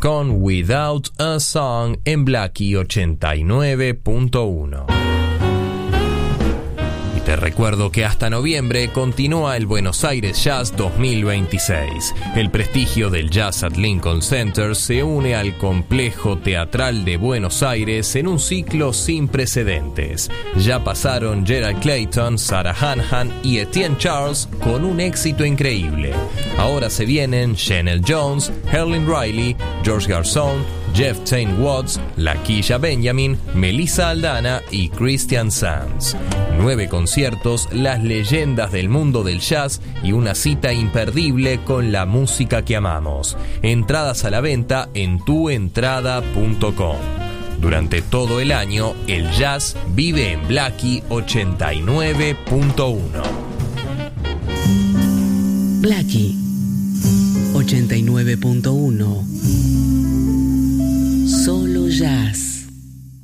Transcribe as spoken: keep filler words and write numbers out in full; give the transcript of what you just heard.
con Without a Song en Blackie ochenta y nueve punto uno. Te recuerdo que hasta noviembre continúa el Buenos Aires Jazz dos mil veintiséis. El prestigio del Jazz at Lincoln Center se une al complejo teatral de Buenos Aires en un ciclo sin precedentes. Ya pasaron Gerald Clayton, Sarah Hanhan y Etienne Charles con un éxito increíble. Ahora se vienen Chanel Jones, Herlin Riley, George Garzón, Jeff Tain Watts, Lakeisha Benjamin, Melissa Aldana y Christian Sands. Nueve conciertos, las leyendas del mundo del jazz y una cita imperdible con la música que amamos. Entradas a la venta en tu entrada punto com. Durante todo el año, el jazz vive en Blackie ochenta y nueve punto uno. Blackie ochenta y nueve punto uno. Solo jazz.